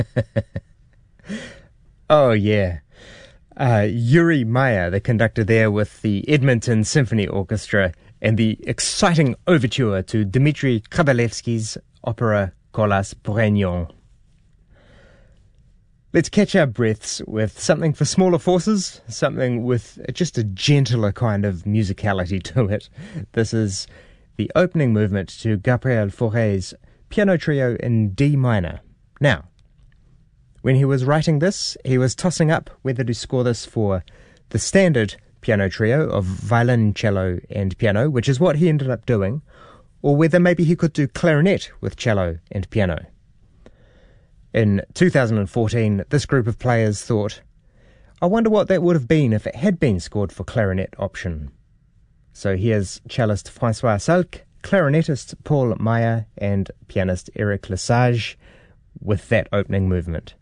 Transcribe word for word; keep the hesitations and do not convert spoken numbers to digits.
Oh, yeah. Uh, Yuri Maya, the conductor there with the Edmonton Symphony Orchestra, and the exciting overture to Dmitri Kabalevsky's opera Kolas Brignon. Let's catch our breaths with something for smaller forces, something with just a gentler kind of musicality to it. This is the opening movement to Gabriel Fauré's piano trio in D minor. Now, when he was writing this, he was tossing up whether to score this for the standard piano trio of violin, cello, and piano, which is what he ended up doing, or whether maybe he could do clarinet with cello and piano. In two thousand fourteen, this group of players thought, I wonder what that would have been if it had been scored for clarinet option. So here's cellist François Salk, clarinetist Paul Meyer, and pianist Eric Lesage with that opening movement.